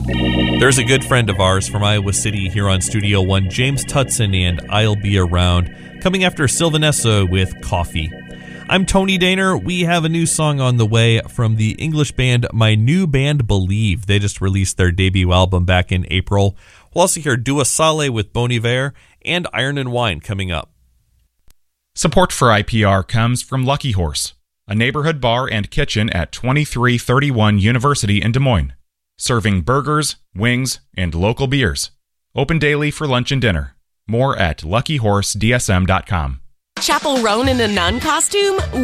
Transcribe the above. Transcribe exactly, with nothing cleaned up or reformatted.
There's a good friend of ours from Iowa City here on Studio One, James Tutson, and I'll Be Around, coming after Sylvanessa with Coffee. I'm Tony Daner. We have a new song on the way from the English band My New Band Believe. They just released their debut album back in April. We'll also hear Dua Saleh with Bon Iver and Iron and Wine coming up. Support for I P R comes from Lucky Horse, a neighborhood bar and kitchen at twenty-three thirty-one University in Des Moines, serving burgers, wings, and local beers. Open daily for lunch and dinner. More at lucky horse d s m dot com. Chappell Roan in a nun costume?